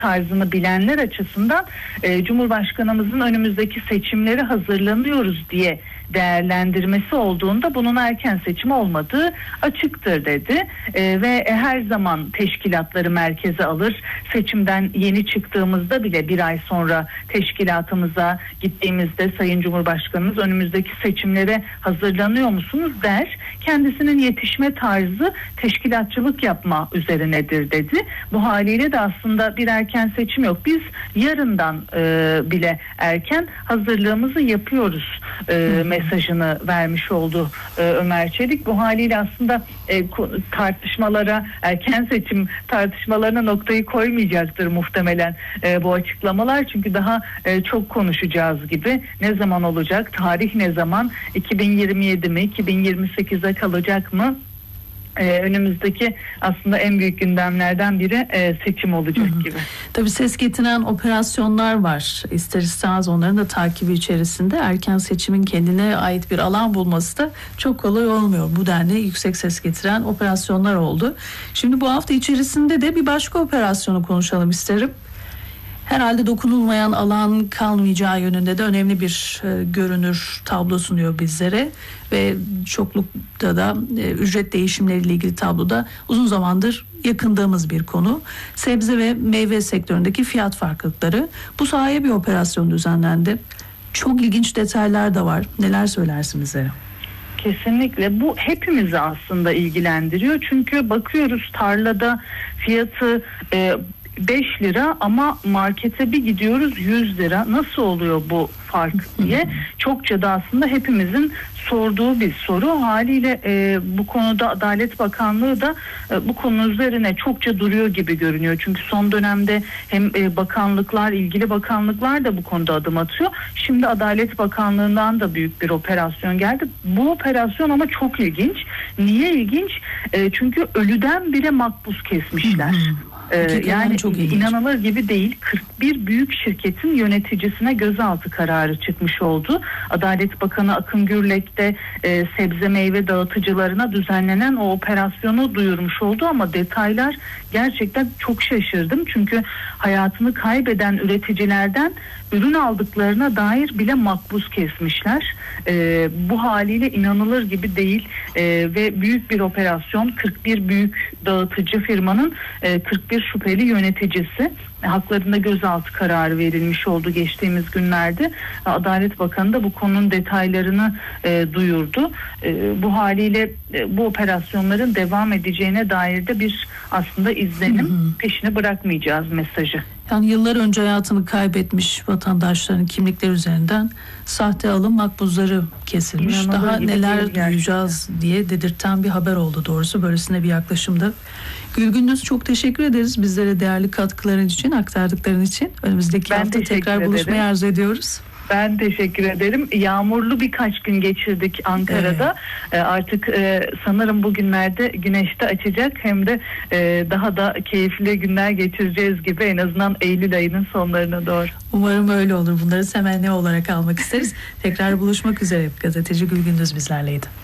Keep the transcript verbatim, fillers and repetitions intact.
tarzını bilenler açısından e, Cumhurbaşkanımızın önümüzdeki seçimlere hazırlanıyoruz diye değerlendirmesi olduğunda bunun erken seçim olmadığı açıktır dedi. E, ve her zaman teşkilatları merkeze alır. Seçimden yeni çıktığımızda bile bir ay sonra teşkilatımıza gittiğimizde Sayın Cumhurbaşkanımız önümüzdeki seçimlere hazırlanıyor musunuz der. Kendisinin yetişme tarzı teşkilatçılık yapma üzerinedir dedi. Bu haliyle de aslında bir erken seçim yok. Biz yarından e, bile erken hazırlığımızı yapıyoruz e, mesajını vermiş oldu e, Ömer Çelik. Bu haliyle aslında e, tartışmalara, erken seçim tartışmalarına noktayı koymayacaktır muhtemelen e, bu açıklamalar. Çünkü daha e, çok konuşacağız gibi. Ne zaman olacak? Tarih ne zaman? iki bin yirmi yedi mi? iki bin yirmi sekize kalacak mı? Ee, önümüzdeki aslında en büyük gündemlerden biri e, seçim olacak hı hı. gibi. Tabii ses getiren operasyonlar var. İster istemez onların da takibi içerisinde erken seçimin kendine ait bir alan bulması da çok kolay olmuyor. Bu denli yüksek ses getiren operasyonlar oldu. Şimdi bu hafta içerisinde de bir başka operasyonu konuşalım isterim. Herhalde dokunulmayan alan kalmayacağı yönünde de önemli bir e, görünür tablo sunuyor bizlere ve çoklukta da e, ücret değişimleriyle ilgili tabloda uzun zamandır yakındığımız bir konu. Sebze ve meyve sektöründeki fiyat farklılıkları. Bu sahaya bir operasyon düzenlendi. Çok ilginç detaylar da var. Neler söylersin bizlere? Kesinlikle bu hepimizi aslında ilgilendiriyor. Çünkü bakıyoruz tarlada fiyatı e, beş lira ama markete bir gidiyoruz yüz lira. Nasıl oluyor bu fark diye çokça da aslında hepimizin sorduğu bir soru. Haliyle e, bu konuda Adalet Bakanlığı da e, bu konu üzerine çokça duruyor gibi görünüyor. Çünkü son dönemde hem e, bakanlıklar, ilgili bakanlıklar da bu konuda adım atıyor. Şimdi Adalet Bakanlığı'ndan da büyük bir operasyon geldi. Bu operasyon ama çok ilginç. Niye ilginç? E, çünkü ölüden bile makbuz kesmişler. Ee, yani inanılır gibi değil. kırk bir büyük şirketin yöneticisine gözaltı kararı çıkmış oldu. Adalet Bakanı Akın Gürlek de e, sebze meyve dağıtıcılarına düzenlenen o operasyonu duyurmuş oldu ama detaylar gerçekten çok şaşırdım. Çünkü hayatını kaybeden üreticilerden ürün aldıklarına dair bile makbuz kesmişler. E, bu haliyle inanılır gibi değil e, ve büyük bir operasyon. kırk bir büyük dağıtıcı firmanın e, kırk bir şüpheli yöneticisi haklarında gözaltı kararı verilmiş oldu geçtiğimiz günlerde. Adalet Bakanı da bu konunun detaylarını e, duyurdu. E, bu haliyle e, bu operasyonların devam edeceğine dair de bir aslında izlenim, hı hı. peşini bırakmayacağız mesajı. Yani yıllar önce hayatını kaybetmiş vatandaşların kimlikleri üzerinden sahte alım makbuzları kesilmiş. İnanılır Daha neler duyacağız diye dedirten bir haber oldu doğrusu. Böylesine bir yaklaşımda. Gülgündüz, çok teşekkür ederiz bizlere değerli katkıların için, aktardıkların için. Önümüzdeki ben hafta tekrar ederim. buluşmayı arzu ediyoruz. Ben teşekkür ederim. Yağmurlu birkaç gün geçirdik Ankara'da. Evet. Artık sanırım bugünlerde güneşte açacak, hem de daha da keyifli günler geçireceğiz gibi, en azından Eylül ayının sonlarına doğru. Umarım öyle olur. Bunları temenni olarak almak isteriz. Tekrar buluşmak üzere. Gazeteci Gülgündüz bizlerleydi.